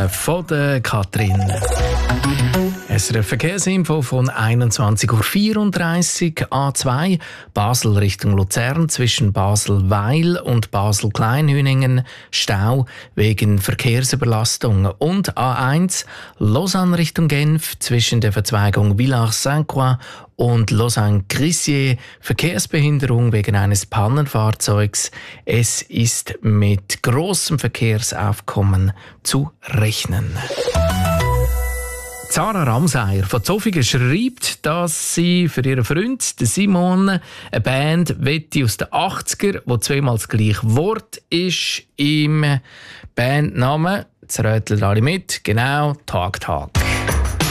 von der Katrin. SRF Verkehrsinfo von 21:34 Uhr. A2 Basel Richtung Luzern zwischen Basel-Weil und Basel-Kleinhüningen Stau wegen Verkehrsüberlastung. Und A1 Lausanne Richtung Genf zwischen der Verzweigung Villars-Saint-Croix und Lausanne-Crissier Verkehrsbehinderung wegen eines Pannenfahrzeugs. Es ist mit grossem Verkehrsaufkommen zu rechnen. Sarah Ramseyer von Zofingen schreibt, dass sie für ihren Freund Simon eine Band wette aus den 80er, wo zweimal das gleiche Wort ist im Bandnamen. Jetzt rätseln alle mit. Genau, Tag.